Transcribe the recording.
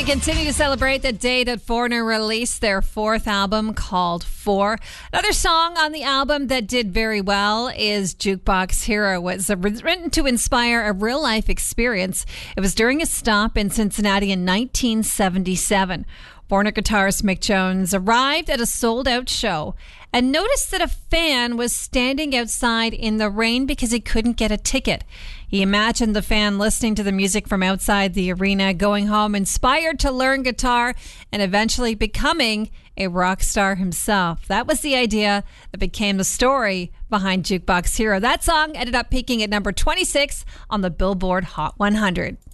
We continue to celebrate the day that Foreigner released their fourth album called Four. Another song on the album that did very well is Jukebox Hero. It was written to inspire a real-life experience. It was during a stop in Cincinnati in 1977. Foreigner guitarist Mick Jones arrived at a sold-out show and noticed that a fan was standing outside in the rain because he couldn't get a ticket. He imagined the fan listening to the music from outside the arena, going home inspired to learn guitar, and eventually becoming a rock star himself. That was the idea that became the story behind Jukebox Hero. That song ended up peaking at number 26 on the Billboard Hot 100.